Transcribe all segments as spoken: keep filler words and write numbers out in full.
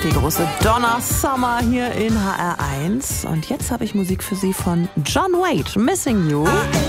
Die große Donna Summer hier in H R eins. Und jetzt habe ich Musik für Sie von John Waite, Missing You.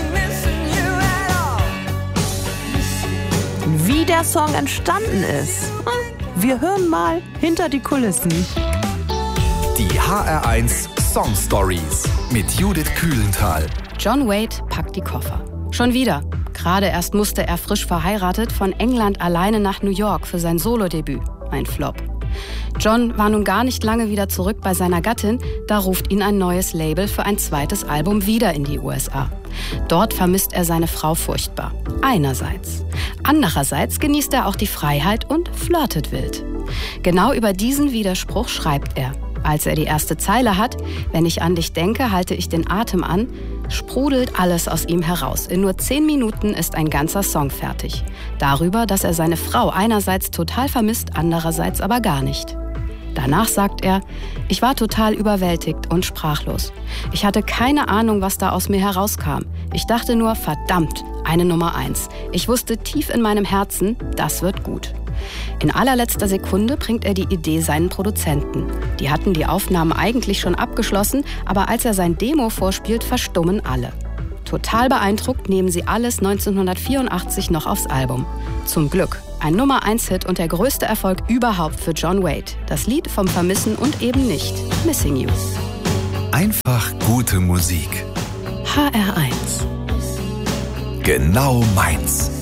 Wie der Song entstanden ist, wir hören mal hinter die Kulissen. Die H R eins Song Stories mit Judith Kühlenthal. John Waite packt die Koffer. Schon wieder. Gerade erst musste er frisch verheiratet von England alleine nach New York für sein Solodebüt. Ein Flop. John war nun gar nicht lange wieder zurück bei seiner Gattin, da ruft ihn ein neues Label für ein zweites Album wieder in die U S A. Dort vermisst er seine Frau furchtbar. Einerseits. Andererseits genießt er auch die Freiheit und flirtet wild. Genau über diesen Widerspruch schreibt er. Als er die erste Zeile hat, wenn ich an dich denke, halte ich den Atem an, sprudelt alles aus ihm heraus. In nur zehn Minuten ist ein ganzer Song fertig. Darüber, dass er seine Frau einerseits total vermisst, andererseits aber gar nicht. Danach sagt er, ich war total überwältigt und sprachlos. Ich hatte keine Ahnung, was da aus mir herauskam. Ich dachte nur, verdammt, eine Nummer eins. Ich wusste tief in meinem Herzen, das wird gut. In allerletzter Sekunde bringt er die Idee seinen Produzenten. Die hatten die Aufnahmen eigentlich schon abgeschlossen, aber als er sein Demo vorspielt, verstummen alle. Total beeindruckt nehmen sie alles neunzehnhundertvierundachtzig noch aufs Album. Zum Glück. Ein Nummer eins Hit und der größte Erfolg überhaupt für John Waite. Das Lied vom Vermissen und eben nicht Missing You. Einfach gute Musik. H R eins. Genau meins.